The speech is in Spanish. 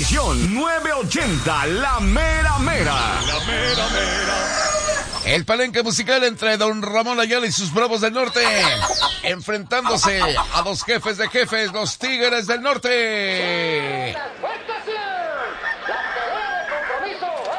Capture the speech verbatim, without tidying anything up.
Univisión nueve ochenta, la mera mera. La mera mera. El palenque musical entre Don Ramón Ayala y sus Bravos del Norte, enfrentándose a dos jefes de jefes, los Tigres del Norte.